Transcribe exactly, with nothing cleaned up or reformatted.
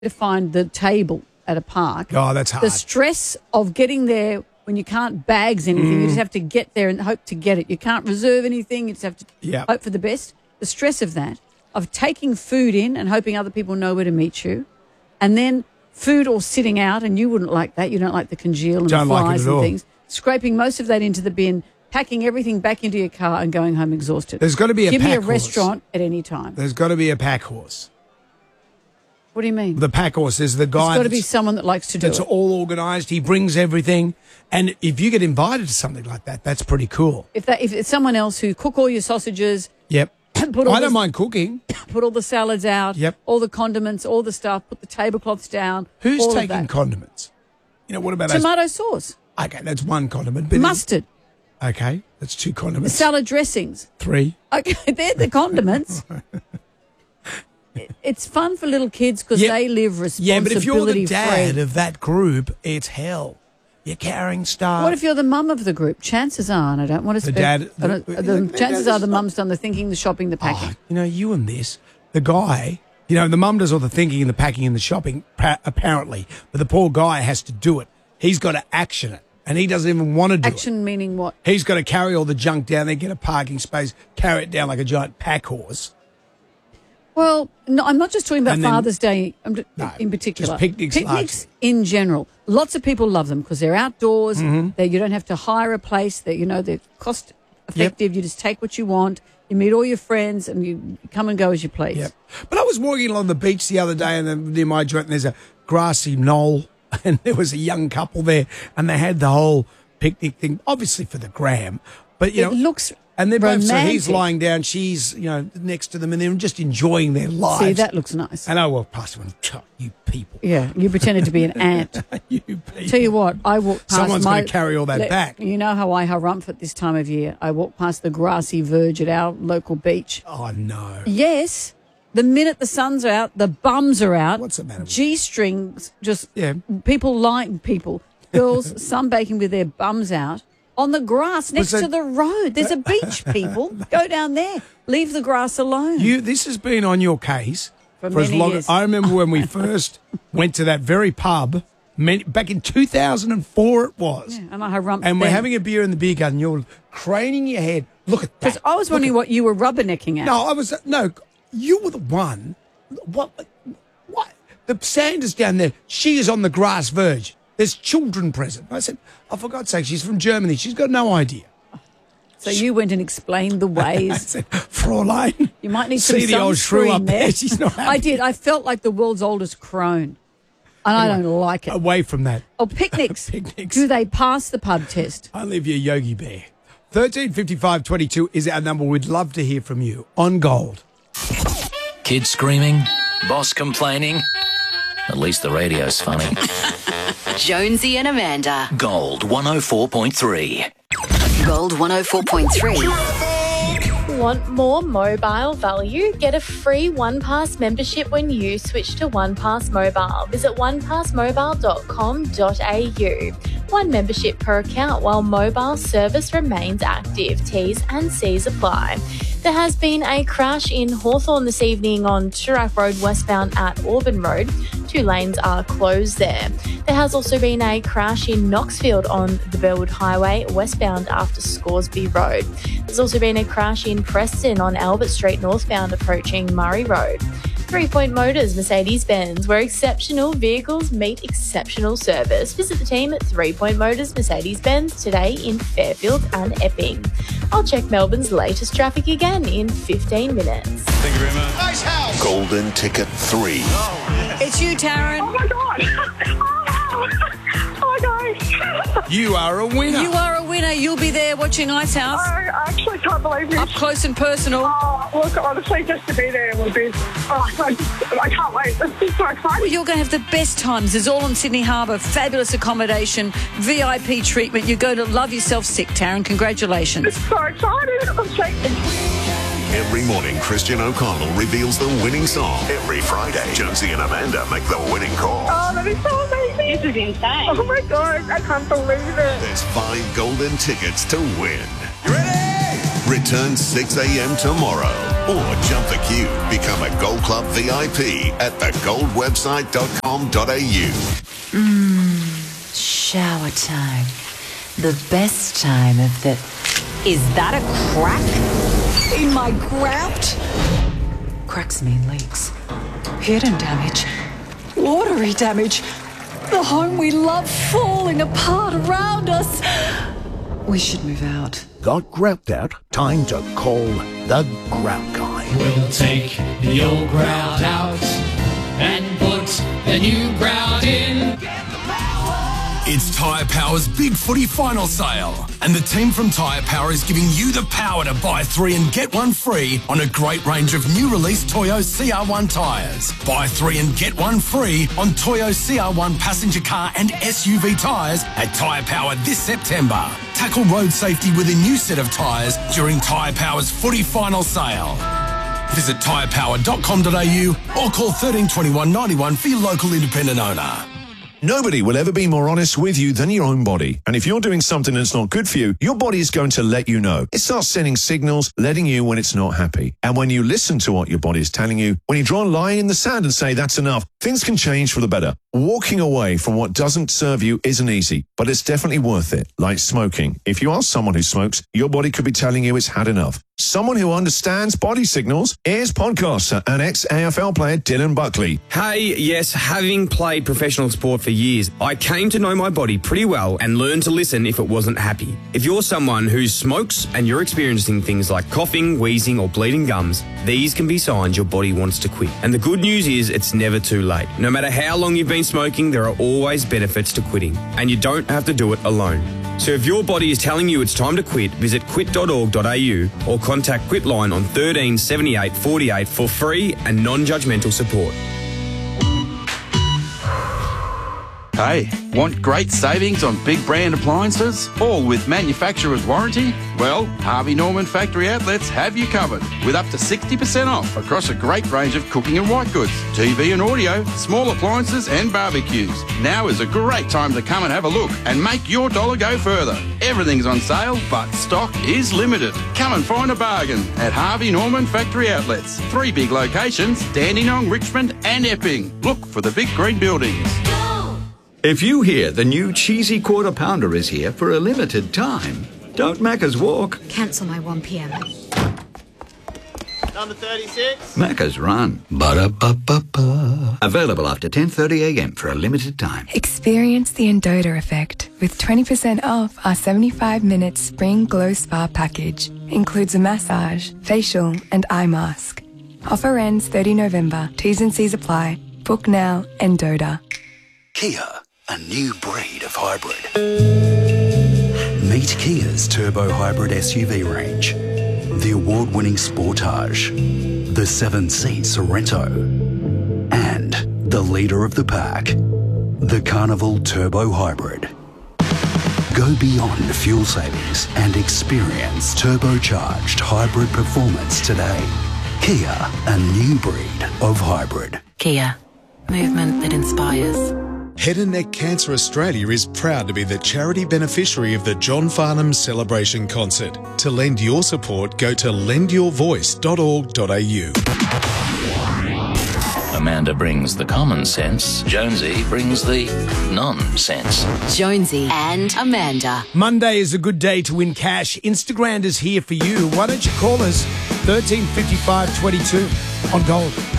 to find the table at a park. Oh, that's hard. The stress of getting there when you can't bags anything, Mm. you just have to get there and hope to get it. You can't reserve anything. You just have to Yep. hope for the best. The stress of that, of taking food in and hoping other people know where to meet you, and then food all sitting out, and you wouldn't like that. You don't like the congeal and Don't the like it flies at and all. things. Scraping most of that into the bin, packing everything back into your car and going home exhausted. There's got to be a Give pack me a horse. restaurant at any time. There's got to be a pack horse. What do you mean? The pack horse is the guy It's got to be that's- someone that likes to do that's it. all organised. He brings everything. And if you get invited to something like that, that's pretty cool. If that, if it's someone else who cook all your sausages, Yep. put all I don't the, mind cooking. put all the salads out, Yep. all the condiments, all the stuff, put the tablecloths down. Who's all of taking that. condiments? You know, what about those? Tomato sauce, Okay, that's one condiment. But mustard, Okay, that's two condiments. salad dressings. Three. Okay, they're the condiments. It- It's fun for little kids because Yep. they live responsibility Yeah, but if you're the dad free. of that group, it's hell. You're carrying stuff. What if you're the mum of the group? Chances are, and I don't want to The speak. dad- I don't- the- the, the- the chances dad are is the not- mum's done the thinking, the shopping, the packing. Oh, you know, you and this, the guy, you know, the mum does all the thinking and the packing and the shopping, pa- apparently, but the poor guy has to do it. He's got to action it, and he doesn't even want to do it. Action meaning what? He's got to carry all the junk down there, get a parking space, carry it down like a giant pack horse. Well, no, I'm not just talking about And then- Father's Day um, No, in particular. just picnics Picnics in general. Lots of people love them because they're outdoors. Mm-hmm. They, you don't have to hire a place. That you know they're cost effective. You just take what you want. You meet all your friends and you come and go as you please. Yep. But I was walking along the beach the other day, and then near my joint, and there's a grassy knoll, and there was a young couple there, and they had the whole picnic thing, obviously for the gram. But you It know, looks and they're both so he's romantic. lying down, she's you know next to them, and they're just enjoying their lives. See, that looks nice. And I walked past them and "Oh, you people, Yeah, you pretended to be an ant. you people. Tell you what, I walked past Someone's my... gonna carry all that Let- back. You know how I harumph at this time of year. I walk past the grassy verge at our local beach. Oh no! Yes, the minute the sun's out, the bums are out. What's the matter with G-strings, just Yeah. people lying, people, girls sunbaking with their bums out on the grass next that- to the road. There's a beach, people. Go down there. Leave the grass alone. You, this has been on your case For as many long. years. I remember when we first went to that very pub, many, back in two thousand four. It was. Yeah, and I harumphed And we're then. having a beer in the beer garden. You're craning your head. Look at Because that. I was Look wondering at- what you were rubbernecking at. No, I was no. You were the one. What? What? The Sanders down there. She is on the grass verge. There's children present. I said, oh, for God's sake, she's from Germany. She's got no idea. So you went and explained the I ways. said, Fraulein. You might need some see the old shrew sunscreen up there. there. She's not I happy. did. I felt like the world's oldest crone. And I don't like it. Away from that. Oh, picnics. Picnics. Do they pass the pub test? I live your Yogi Bear. thirteen fifty-five twenty-two is our number. We'd love to hear from you on Gold. Kids screaming, boss complaining. At least the radio's funny. Jonesy and Amanda. Gold one oh four point three. Gold one oh four point three. Want more mobile value? Get a free OnePass membership when you switch to OnePass Mobile. Visit one pass mobile dot com dot a u. One membership per account while mobile service remains active. T's and C's apply. There has been a crash in Hawthorne this evening on Toorak Road westbound at Auburn Road. Two lanes are closed there. There has also been a crash in Knoxfield on the Burwood Highway westbound after Scoresby Road. There's also been a crash in Preston on Albert Street northbound approaching Murray Road. Three Point Motors Mercedes-Benz, where exceptional vehicles meet exceptional service. Visit the team at Three Point Motors Mercedes-Benz today in Fairfield and Epping. I'll check Melbourne's latest traffic again in fifteen minutes. Thank you very much. Nice house. Golden Ticket three. It's you, Taryn. Oh my God! Oh my gosh! You are a winner. You are a winner. You'll be there watching Ice House. I actually can't believe this. Up close and personal. Oh, look, honestly, just to be there would be. Oh, I, just, I can't wait. This is so Well, exciting. you're going to have the best times. It's all on Sydney Harbour. Fabulous accommodation, V I P treatment. You're going to love yourself sick, Taryn. Congratulations. It's so exciting. I'm shaking. Every morning, Christian O'Connell reveals the winning song. Every Friday, Jonesy and Amanda make the winning call. Oh, that is so amazing. This is insane. Oh my God, I can't believe it. There's five golden tickets to win. You ready? Return six a.m. tomorrow. Or jump the queue. Become a Gold Club V I P at the gold website dot com dot a u. Mmm, shower time. The best time of the... Is that a crack in my grout? Cracks mean leaks. Hidden damage. Watery damage. The home we love falling apart around us. We should move out. Got grout out? Time to call the Grout Guy. We'll take the old grout out and put the new grout in. It's Tyre Power's Big Footy Final Sale, and the team from Tyre Power is giving you the power to buy three and get one free on a great range of new release Toyo C R one tyres. Buy three and get one free on Toyo C R one passenger car and S U V tyres at Tyre Power this September. Tackle road safety with a new set of tyres during Tyre Power's Footy Final Sale. Visit tyre power dot com dot a u or call thirteen twenty-one ninety-one for your local independent owner. Nobody will ever be more honest with you than your own body. And if you're doing something that's not good for you, your body is going to let you know. It starts sending signals, letting you when it's not happy. And when you listen to what your body is telling you, when you draw a line in the sand and say that's enough, things can change for the better. Walking away from what doesn't serve you isn't easy, but it's definitely worth it. Like smoking. If you are someone who smokes, your body could be telling you it's had enough. Someone who understands body signals is podcaster and ex-A F L player Dylan Buckley. Hey, yes, having played professional sport for years, I came to know my body pretty well and learned to listen if it wasn't happy. If you're someone who smokes and you're experiencing things like coughing, wheezing or bleeding gums, these can be signs your body wants to quit. And the good news is it's never too late. No matter how long you've been smoking, there are always benefits to quitting, and you don't have to do it alone. So if your body is telling you it's time to quit, visit quit dot org dot a u or contact Quitline on thirteen seventy-eight forty-eight for free and non-judgmental support. Hey, want great savings on big brand appliances, all with manufacturer's warranty? Well, Harvey Norman Factory Outlets have you covered with up to sixty percent off across a great range of cooking and white goods, T V and audio, small appliances and barbecues. Now is a great time to come and have a look and make your dollar go further. Everything's on sale, but stock is limited. Come and find a bargain at Harvey Norman Factory Outlets. Three big locations, Dandenong, Richmond and Epping. Look for the big green buildings. If you hear the new cheesy quarter pounder is here for a limited time, don't Macca's walk. Cancel my one p m. Number thirty-six. Macca's run. Ba-da-ba-ba-ba. Available after ten thirty a m for a limited time. Experience the Endota effect with twenty percent off our seventy-five minute Spring Glow Spa package. Includes a massage, facial and eye mask. Offer ends thirtieth of November. T's and C's apply. Book now, Endota. Kia, a new breed of hybrid. Meet Kia's turbo hybrid S U V range. The award-winning Sportage, the seven-seat Sorento, and the leader of the pack, the Carnival Turbo Hybrid. Go beyond fuel savings and experience turbocharged hybrid performance today. Kia, a new breed of hybrid. Kia, movement that inspires. Head and Neck Cancer Australia is proud to be the charity beneficiary of the John Farnham Celebration Concert. To lend your support, go to lend your voice dot org dot a u. Amanda brings the common sense. Jonesy brings the nonsense. Jonesy and Amanda. Monday is a good day to win cash. Instagram is here for you. Why don't you call us thirteen fifty-five twenty-two on Gold?